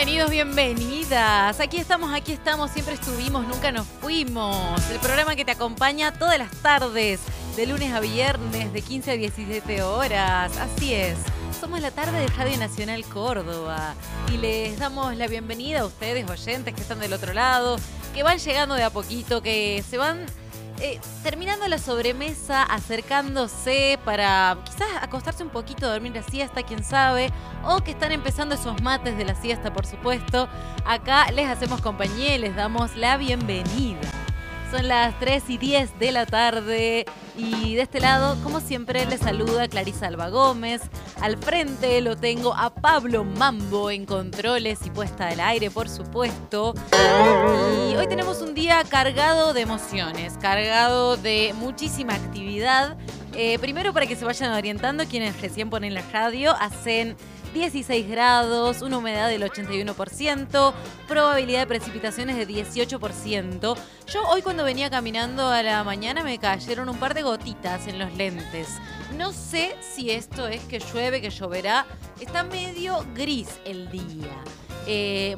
Bienvenidos, bienvenidas. Aquí estamos, siempre estuvimos, nunca nos fuimos. El programa que te acompaña todas las tardes, de lunes a viernes, de 15 a 17 horas. Así es, somos la tarde de Radio Nacional Córdoba y les damos la bienvenida a ustedes, oyentes que están del otro lado, que van llegando de a poquito, que se van terminando la sobremesa, acercándose para quizás acostarse un poquito, dormir la siesta, quién sabe, o que están empezando esos mates de la siesta, por supuesto. Acá les hacemos compañía y les damos la bienvenida. Son las 3:10 de la tarde y de este lado, como siempre, les saluda Clarisa Alba Gómez. Al frente lo tengo a Pablo Mambo en controles y puesta al aire, por supuesto. Y hoy tenemos un día cargado de emociones, cargado de muchísima actividad. Primero, para que se vayan orientando, quienes recién ponen la radio, hacen 16 grados, una humedad del 81%, probabilidad de precipitaciones de 18%. Yo hoy cuando venía caminando a la mañana me cayeron un par de gotitas en los lentes. No sé si esto es que llueve, que lloverá. Está medio gris el día.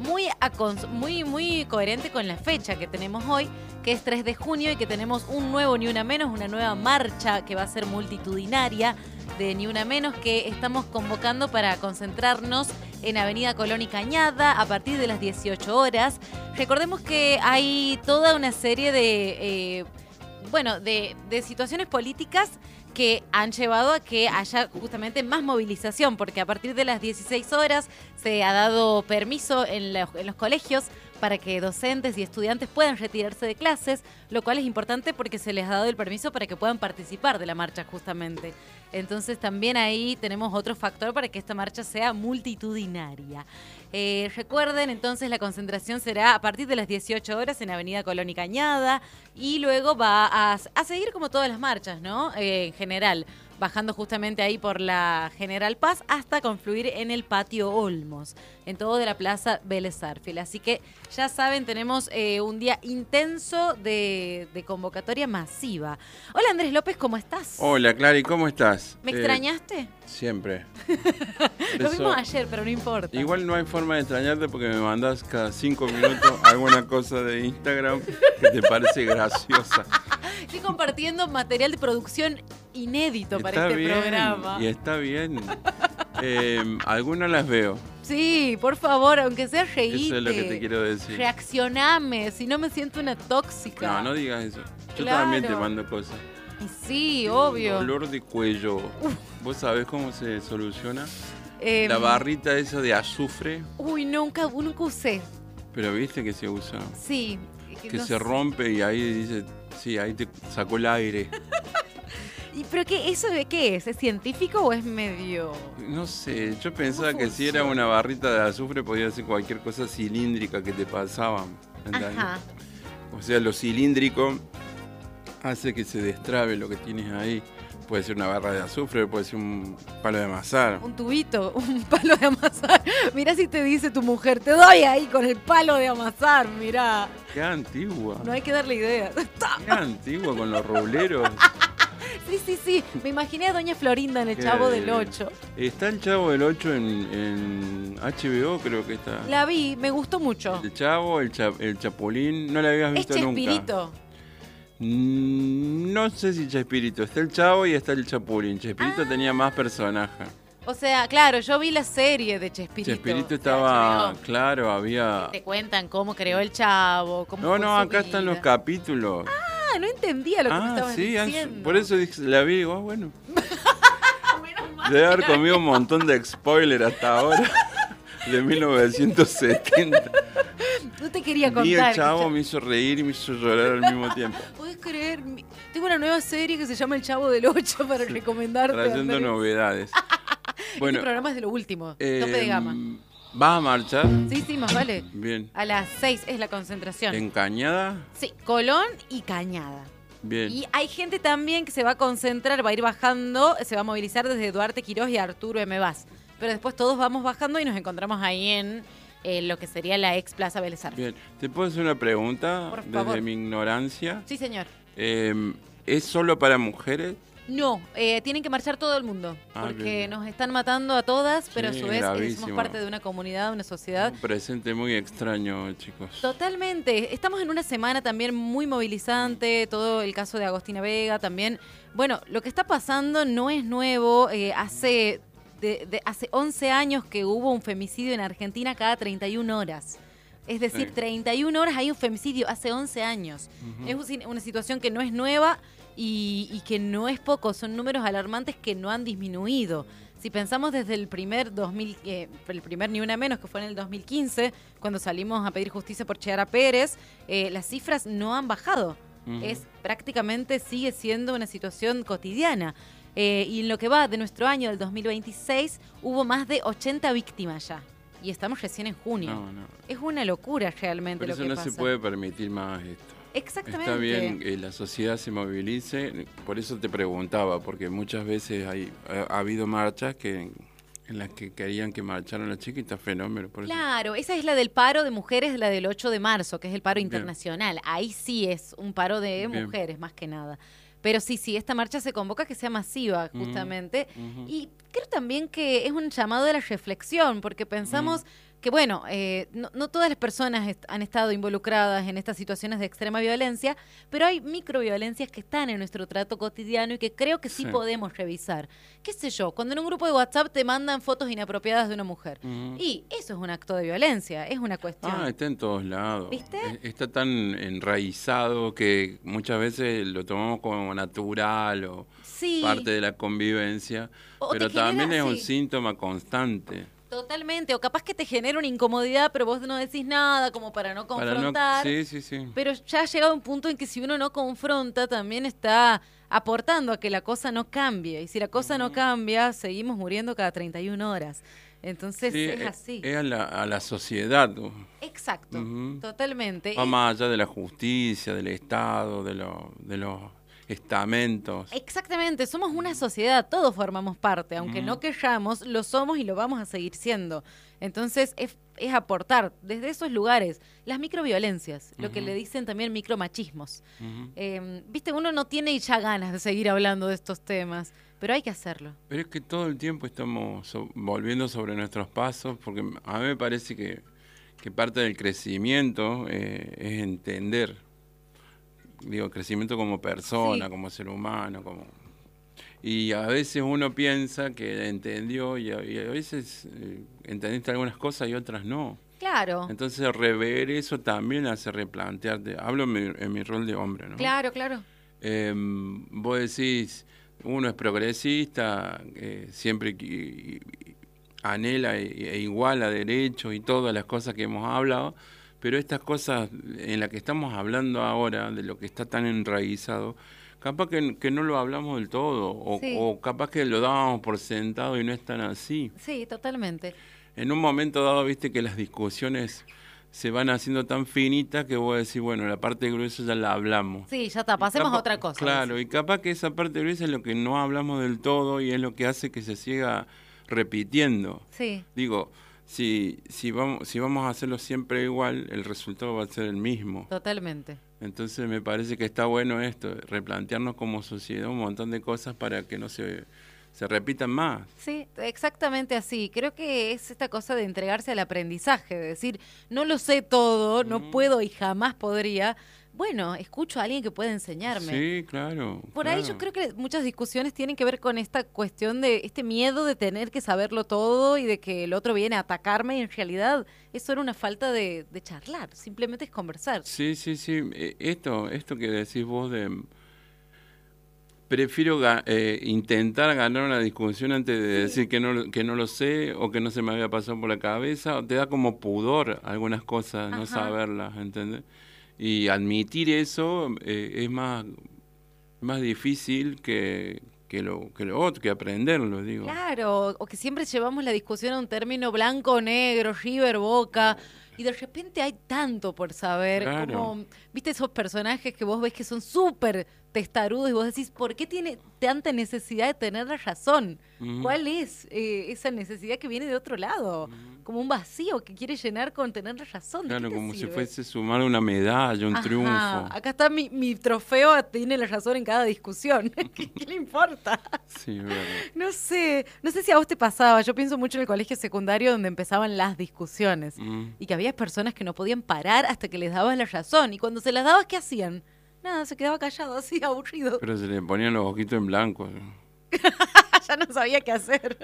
Muy coherente con la fecha que tenemos hoy, que es 3 de junio y que tenemos un nuevo Ni Una Menos, una nueva marcha que va a ser multitudinaria de Ni Una Menos, que estamos convocando para concentrarnos en Avenida Colón y Cañada a partir de las 18 horas. Recordemos que hay toda una serie de situaciones políticas que han llevado a que haya justamente más movilización, porque a partir de las 16 horas se ha dado permiso en los colegios para que docentes y estudiantes puedan retirarse de clases, lo cual es importante porque se les ha dado el permiso para que puedan participar de la marcha justamente. Entonces también ahí tenemos otro factor para que esta marcha sea multitudinaria. Recuerden, entonces la concentración será a partir de las 18 horas en Avenida Colón y Cañada y luego va a seguir como todas las marchas, ¿no? En general, bajando justamente ahí por la General Paz hasta confluir en el Patio Olmos, en todo de la Plaza Vélez Sarsfield. Así que ya saben, tenemos un día intenso de convocatoria masiva. Hola Andrés López, ¿cómo estás? Hola Clary, ¿cómo estás? ¿Me extrañaste? Siempre. Lo vimos ayer, pero no importa. Igual no hay forma de extrañarte porque me mandás cada 5 minutos alguna cosa de Instagram que te parece graciosa. Estoy compartiendo material de producción inédito para este programa. Y está bien. Algunas las veo. Sí, por favor, aunque sea reíte. Eso es lo que te quiero decir. Reaccioname, si no me siento una tóxica. No digas eso. Yo Claro. también te mando cosas. Y sí, obvio. Dolor de cuello. ¿Vos sabés cómo se soluciona? La barrita esa de azufre. Uy, nunca usé. Pero viste que se usa. Sí. Que se rompe y ahí dice, sí, ahí te sacó el aire. ¿Pero eso de qué es? ¿Es científico o es medio...? No sé, yo pensaba que si era una barrita de azufre podía ser cualquier cosa cilíndrica que te pasaba. Ajá. O sea, lo cilíndrico hace que se destrabe lo que tienes ahí. Puede ser una barra de azufre, puede ser un palo de amasar. Un tubito, un palo de amasar. Mirá si te dice tu mujer, te doy ahí con el palo de amasar, mirá. Qué antigua. No hay que darle idea. Qué antigua con los ruleros. Sí. Me imaginé a Doña Florinda en El Chavo del 8. Está El Chavo del 8 en HBO, creo que está. La vi, me gustó mucho. El Chavo, el Chapulín, no la habías visto nunca. ¿Es Chespirito? No sé si Chespirito. Está el Chavo y está el Chapulín. Chespirito tenía más personajes. O sea, claro, yo vi la serie de Chespirito. Chespirito estaba, claro, había... Te cuentan cómo creó el Chavo, cómo No, acá están los capítulos. No entendía lo que me estabas diciendo. Por eso la vi, bueno. Debe haber comido un montón de spoiler hasta ahora, de 1970. No te quería contar. Y el Chavo me hizo reír y me hizo llorar al mismo tiempo. ¿Puedes creer? Tengo una nueva serie que se llama El Chavo del 8 para recomendarte. Trayendo novedades. Bueno, este programa es de lo último, tope de gama. ¿Vas a marchar? Sí, más vale. Bien. A las 6 es la concentración. ¿En Cañada? Sí, Colón y Cañada. Bien. Y hay gente también que se va a concentrar, va a ir bajando, se va a movilizar desde Duarte Quirós y Arturo M. Vaz. Pero después todos vamos bajando y nos encontramos ahí en lo que sería la ex Plaza Vélez Sarsfield. Bien. ¿Te puedo hacer una pregunta por favor? Desde mi ignorancia? Sí, señor. ¿Es solo para mujeres? No, tienen que marchar todo el mundo, porque bien. nos están matando a todas, pero Sí, a su vez somos gravísimo. parte de una comunidad, una sociedad. Un presente muy extraño, chicos. Totalmente. Estamos en una semana también muy movilizante, todo el caso de Agostina Vega también. Bueno, lo que está pasando no es nuevo. Hace 11 años que hubo un femicidio en Argentina cada 31 horas. Es decir, Sí. 31 horas hay un femicidio, hace 11 años. Ujú. Es una situación que no es nueva y que no es poco, son números alarmantes que no han disminuido. Si pensamos desde el primer el primer Ni Una Menos, que fue en el 2015, cuando salimos a pedir justicia por Chiara Pérez, las cifras no han bajado. Ujú. Prácticamente sigue siendo una situación cotidiana. Y en lo que va de nuestro año, del 2026, hubo más de 80 víctimas ya. Y estamos recién en junio. No. Es una locura realmente Por lo eso que no pasa. se puede permitir más esto. Exactamente. Está bien que la sociedad se movilice, por eso te preguntaba, porque muchas veces ha habido marchas en las que querían que marcharan las chicas y está fenómeno. Por eso. Claro, esa es la del paro de mujeres, la del 8 de marzo, que es el paro Bien. internacional. Ahí sí es un paro de Bien. mujeres, más que nada. Pero sí, esta marcha se convoca que sea masiva, justamente. Ujú. Y creo también que es un llamado de la reflexión, porque pensamos que, bueno, no todas las personas han estado involucradas en estas situaciones de extrema violencia, pero hay microviolencias que están en nuestro trato cotidiano y que creo que sí Sí. podemos revisar. ¿Qué sé yo? Cuando en un grupo de WhatsApp te mandan fotos inapropiadas de una mujer. Ujú. Y eso es un acto de violencia, es una cuestión. Está en todos lados. ¿Viste? Está tan enraizado que muchas veces lo tomamos como natural o Sí. parte de la convivencia, O pero te genera, también es un sí. síntoma constante. Totalmente, o capaz que te genera una incomodidad, pero vos no decís nada como para no Para no- confrontar. Sí. Pero ya ha llegado un punto en que si uno no confronta, también está aportando a que la cosa no cambie. Y si la cosa no cambia, seguimos muriendo cada 31 horas. Entonces Sí, es así. Es a la sociedad. Exacto, Ujú. totalmente. Va más allá de la justicia, del Estado, de los estamentos. Exactamente, somos una sociedad, todos formamos parte, aunque no querramos, lo somos y lo vamos a seguir siendo. Entonces es aportar desde esos lugares las microviolencias, lo que le dicen también micromachismos. Viste, uno no tiene ya ganas de seguir hablando de estos temas, pero hay que hacerlo. Pero es que todo el tiempo estamos volviendo sobre nuestros pasos, porque a mí me parece que parte del crecimiento es entender, digo, crecimiento como persona, Sí. como ser humano, y a veces uno piensa que entendió y a veces entendiste algunas cosas y otras no. Claro, Entonces rever eso también hace replantearte. Hablo en mi rol de hombre, ¿no? claro. Vos decís, uno es progresista, siempre anhela e iguala derechos y todas las cosas que hemos hablado, pero estas cosas en las que estamos hablando ahora, de lo que está tan enraizado, capaz que no lo hablamos del todo, Sí. o capaz que lo dábamos por sentado y no es tan así. Sí, totalmente. En un momento dado, viste que las discusiones se van haciendo tan finitas que vos decís, bueno, la parte gruesa ya la hablamos. Sí, ya está, pasemos a Capaz- otra cosa. Claro, y capaz que esa parte gruesa es lo que no hablamos del todo y es lo que hace que se siga repitiendo. Sí, Digo, si vamos a hacerlo siempre igual, el resultado va a ser el mismo. totalmente. Entonces me parece que está bueno esto, replantearnos como sociedad un montón de cosas para que no se repitan más. Sí, exactamente así. Creo que es esta cosa de entregarse al aprendizaje, de decir, no lo sé todo, no puedo y jamás podría. Bueno, escucho a alguien que pueda enseñarme. Sí, claro. Por ahí yo creo que muchas discusiones tienen que ver con esta cuestión de este miedo de tener que saberlo todo y de que el otro viene a atacarme y en realidad eso era una falta de charlar, simplemente es conversar. Sí. Esto que decís vos de... Prefiero intentar ganar una discusión antes de decir que no lo sé o que no se me había pasado por la cabeza. Te da como pudor algunas cosas, no Ajá. saberlas, ¿entendés? Y admitir eso es más difícil que lo otro, que aprenderlo, digo. Claro, o que siempre llevamos la discusión a un término blanco o negro, River, Boca, y de repente hay tanto por saber, Claro. como, viste esos personajes que vos ves que son súper testarudos y vos decís, ¿por qué tiene tanta necesidad de tener la razón? ¿Cuál es esa necesidad que viene de otro lado? Como un vacío que quiere llenar con tener la razón. Claro, como sirve? si fuese sumar una medalla, un triunfo. Acá está mi trofeo, tiene la razón en cada discusión. ¿Qué le importa? Sí, verdad. No sé si a vos te pasaba. Yo pienso mucho en el colegio secundario donde empezaban las discusiones y que había personas que no podían parar hasta que les dabas la razón. Y cuando se las dabas, ¿qué hacían? Nada, se quedaba callado, así, aburrido. Pero se le ponían los ojitos en blanco. Ya no sabía qué hacer.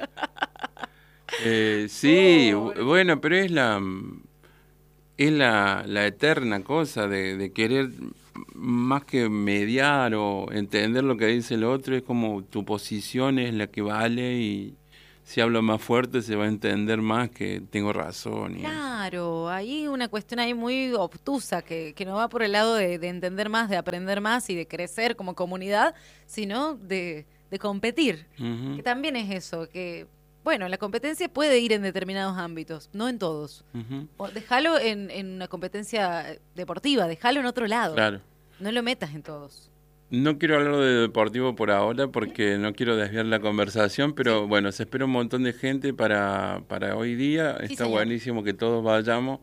Sí, bueno, pero es la eterna cosa de querer más que mediar o entender lo que dice el otro, es como tu posición es la que vale y si hablo más fuerte se va a entender más que tengo razón. Claro, hay una cuestión ahí muy obtusa que no va por el lado de entender más, de aprender más y de crecer como comunidad, sino de competir, que también es eso, que bueno, la competencia puede ir en determinados ámbitos, no en todos. O déjalo en una competencia deportiva, déjalo en otro lado. Claro. No lo metas en todos. No quiero hablar de deportivo por ahora porque no quiero desviar la conversación, pero bueno, se espera un montón de gente para hoy día. Sí, está señor. buenísimo que todos vayamos.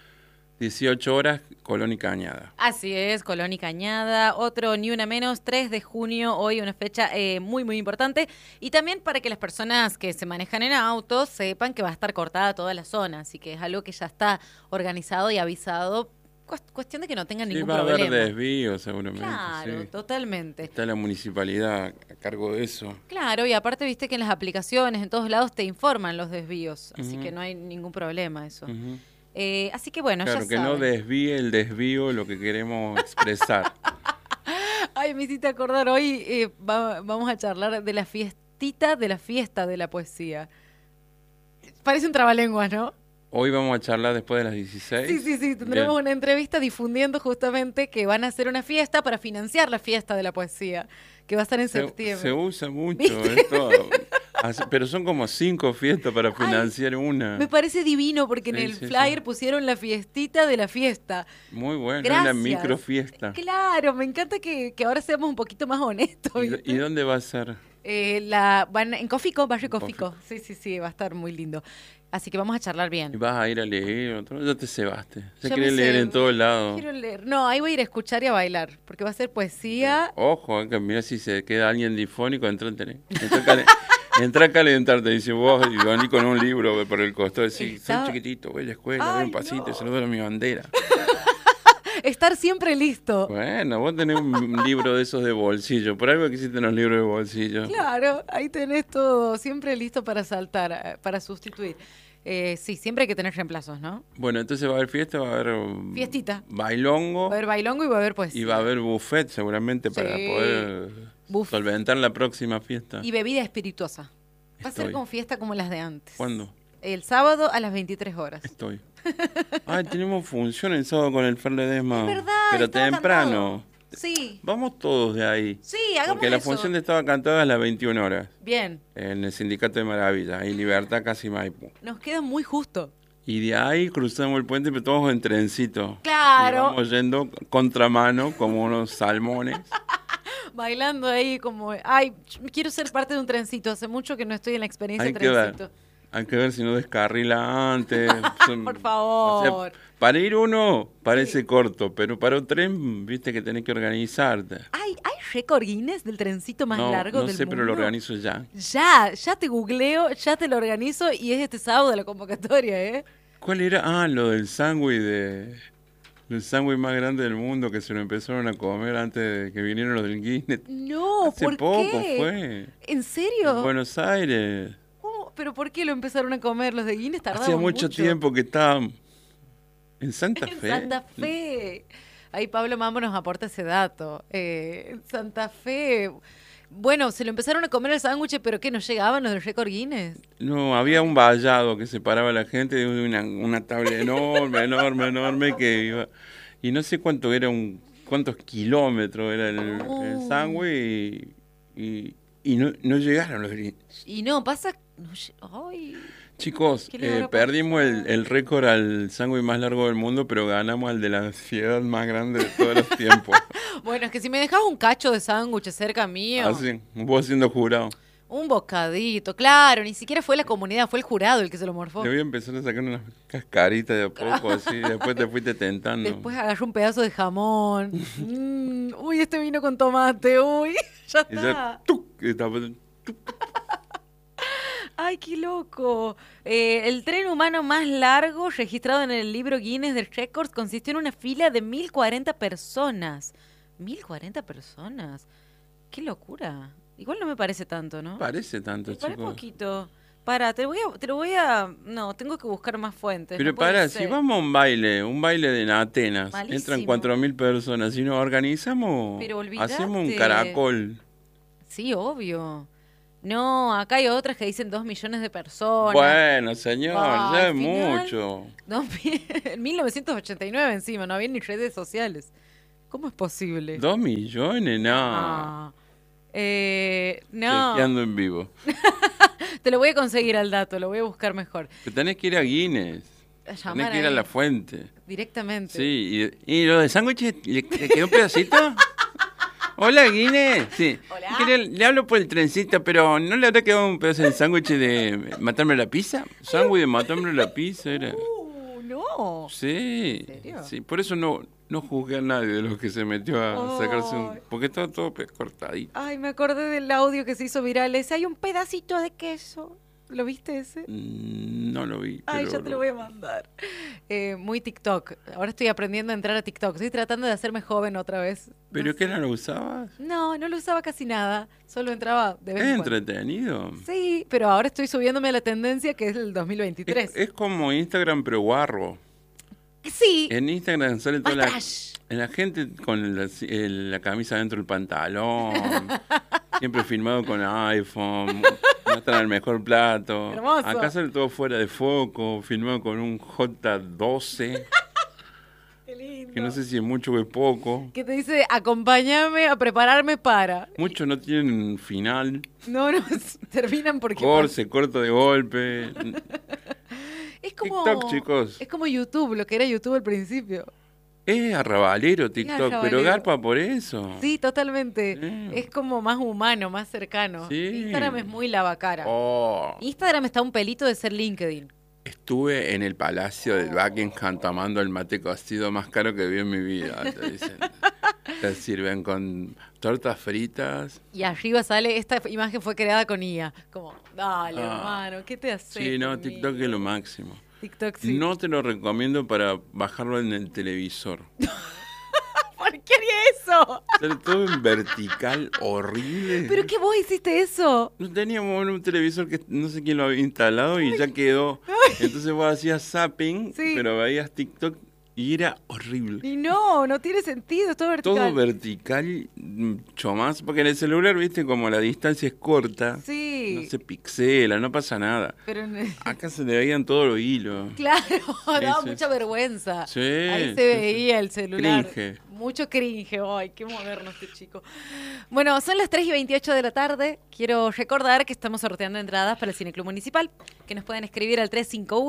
18 horas, Colón y Cañada. Así es, Colón y Cañada, otro ni una menos, 3 de junio, hoy una fecha muy, muy importante. Y también para que las personas que se manejan en autos sepan que va a estar cortada toda la zona, así que es algo que ya está organizado y avisado. Cuestión de que no tengan ningún problema. Va a haber desvío seguramente. Claro, sí. Totalmente. Está la municipalidad a cargo de eso. Claro, y aparte viste que en las aplicaciones, en todos lados te informan los desvíos, así que no hay ningún problema eso. Así que bueno, claro, ya que saben. no desvíe el desvío lo que queremos expresar. Ay, me hiciste acordar, hoy vamos a charlar de la fiesta de la poesía. Parece un trabalenguas, ¿no? Hoy vamos a charlar después de las 16. Sí, tendremos una entrevista difundiendo justamente que van a hacer una fiesta para financiar la fiesta de la poesía, que va a estar en septiembre. Se usa mucho esto, pero son como 5 fiestas para financiar una. Me parece divino porque en el flyer pusieron la fiestita de la fiesta. Muy bueno, Gracias. Una microfiesta. Claro, me encanta que ahora seamos un poquito más honestos. ¿Y dónde va a ser? Van en Cofico, barrio Cofico. Sí, va a estar muy lindo. Así que vamos a charlar bien. ¿Y vas a ir a leer? Ya te cebaste. Ya querés leer en todos lados. Quiero leer. No, ahí voy a ir a escuchar y a bailar, porque va a ser poesía. Ojo, que mira si se queda alguien difónico, entra a calentarte, dice vos, y vení con un libro por el costado, decís, soy chiquitito, voy a la escuela, doy un pasito y se lo doy a mi bandera. Estar siempre listo. Bueno, vos tenés un libro de esos de bolsillo. Por algo que existen los libros de bolsillo. Claro, ahí tenés todo siempre listo para saltar, para sustituir. Sí, siempre hay que tener reemplazos, ¿no? Bueno, entonces va a haber fiesta, va a haber fiestita, bailongo. Va a haber bailongo y va a haber poesía. Y va a haber buffet seguramente para poder solventar la próxima fiesta. Y bebida espirituosa. Va a ser como fiesta como las de antes. ¿Cuándo? El sábado a las 23 horas. Estoy. Tenemos función el sábado con el Fer Ledesma. Es verdad. Pero temprano. Cantado. Sí. Vamos todos de ahí. Sí, hagamos porque la función estaba cantada a las 21 horas. Bien. En el Sindicato de Maravilla, y Libertad casi Maipú. Nos queda muy justo. Y de ahí cruzamos el puente, pero todos en trencito. Claro. Y vamos yendo contramano como unos salmones. Bailando ahí como, quiero ser parte de un trencito. Hace mucho que no estoy en la experiencia de trencito. Hay que ver si no descarrila antes. Por favor. O sea, para ir uno parece corto, pero para un tren, viste que tenés que organizarte. ¿Hay récord Guinness del trencito más largo del mundo? No sé, pero lo organizo ya. Ya te googleo, ya te lo organizo y es este sábado la convocatoria, ¿eh? ¿Cuál era? Lo del sándwich el sándwich más grande del mundo que se lo empezaron a comer antes de que vinieron los del Guinness. No, Hace poco fue. ¿En serio? En Buenos Aires. ¿Pero por qué lo empezaron a comer los de Guinness? Hacía mucho tiempo que estaban en Santa Fe. En Santa Fe. Ahí Pablo Mambo nos aporta ese dato. En Santa Fe. Bueno, se lo empezaron a comer el sándwich, pero ¿qué? ¿No llegaban los del récord Guinness? No, había un vallado que separaba a la gente de una tabla enorme que iba. Y no sé cuántos kilómetros era el sándwich y no llegaron los Guinness. Y no, pasa... Chicos, ¿Qué le habrá perdimos pasado? el récord al sándwich más largo del mundo, pero ganamos al de la ansiedad más grande de todos los tiempos. Bueno, es que si me dejas un cacho de sándwich cerca mío, Así, vos siendo jurado. un bocadito, claro, ni siquiera fue la comunidad, fue el jurado el que se lo morfó. Le voy a empezar a sacar unas cascaritas de a poco, así, después te fuiste tentando. Después agarró un pedazo de jamón. Uy, este vino con tomate, uy, ya Y ya, está. ¡tuc! Y estaba- Ay, qué loco. El tren humano más largo registrado en el libro Guinness de Records consistió en una fila de 1040 personas. ¿1040 personas? Qué locura. Igual no me parece tanto, ¿no? Parece tanto, Me parece chicos. poquito. Para, no, tengo que buscar más fuentes. Pero no puede para, ser. si vamos a un baile en Atenas, Malísimo. entran 4.000 personas, si nos organizamos, Pero olvídate. hacemos un caracol. Sí, obvio. No, acá hay otras que dicen 2 millones de personas. Bueno, señor, Ah, ya al es final- mucho. No, en 1989 encima, no había ni redes sociales. ¿Cómo es posible? 2 millones, no. Ah, no, Chequeando en vivo. te lo voy a conseguir al dato, lo voy a buscar mejor. Te tenés que ir a Guinness. Tenés Llamar que ir a ahí, la fuente. directamente. Sí, y lo de sándwiches, ¿le quedó un pedacito? Hola, Guinness. Sí. Hola. Le hablo por el trencito, pero ¿no le habrá quedado un pedazo de sándwich de matarme la pizza? Sándwich de matarme la pizza era. No. Sí, ¿En serio? sí, por eso no juzgué a nadie de los que se metió a sacarse un... Ay. Porque estaba todo cortadito. Ay, me acordé del audio que se hizo viral. Ese hay un pedacito de queso. ¿Lo viste ese? No lo vi. Ay, pero ya te lo voy a mandar. Muy TikTok. Ahora estoy aprendiendo a entrar a TikTok. Estoy tratando de hacerme joven otra vez. ¿Pero No qué sé. no lo usabas? No, no lo usaba casi nada. Solo entraba de vez Es en cuando. entretenido. Sí, pero ahora estoy subiéndome a la tendencia que es el 2023. Es como Instagram, pero guarro. Sí, En Instagram sale toda más la... trash. La gente con la camisa dentro del pantalón, siempre filmado con iPhone, muestran el mejor plato. Hermoso. Acá sale todo fuera de foco, filmado con un J12, Qué lindo. que no sé si es mucho o es poco. Que te dice, acompáñame a prepararme para. Muchos no tienen final, No, terminan porque... corte, corto de golpe. Es como... TikTok, chicos. Es como YouTube, lo que era YouTube al principio. Es arrabalero TikTok, pero arrabalero. garpa por eso. Sí, totalmente. Sí. Es como más humano, más cercano. Sí. Instagram es muy lavacara. Oh. Instagram está a un pelito de ser LinkedIn. Estuve en el Palacio del Buckingham tomando el mate cocido más caro que vi en mi vida. Te dicen. Te sirven con tortas fritas. Y arriba sale, esta imagen fue creada con IA. Como, dale, Ah. hermano, ¿qué te haces? Sí, no, conmigo? TikTok es lo máximo. TikTok sí. No te lo recomiendo para bajarlo en el televisor. ¿Por qué haría eso? Sale todo en vertical, horrible. ¿Pero qué vos hiciste eso? No teníamos un televisor que no sé quién lo había instalado y ya quedó. Entonces vos hacías zapping, Sí. pero veías TikTok y era horrible. Y no tiene sentido, es todo vertical. Todo vertical, mucho más, porque en el celular, viste, como la distancia es corta, Sí, no se pixela, no pasa nada. pero... Acá se le veían todos los hilos. Claro, daba sí, mucha sí. vergüenza. Sí, Ahí sí, se veía el celular. Cringe. Mucho cringe. Ay, qué moderno este chico. Bueno, son las 3:28 de la tarde. Quiero recordar que estamos sorteando entradas para el Cineclub Municipal, que nos pueden escribir al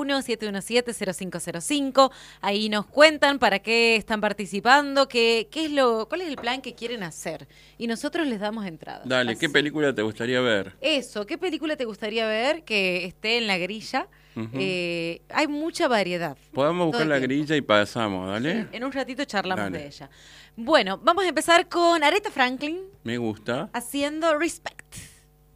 351-717-0505. Ahí nos cuentan para qué están participando, cuál es el plan que quieren hacer. Y nosotros les damos entradas. Dale, ¿qué Así. película te gustaría ver? Eso, ¿qué película te gustaría ver que esté en la grilla? Ujú. Hay mucha variedad. Podemos todo buscar el la tiempo. grilla y pasamos, ¿dale? En un ratito charlamos Dale. de ella. Bueno, vamos a empezar con Aretha Franklin Me gusta. haciendo Respect.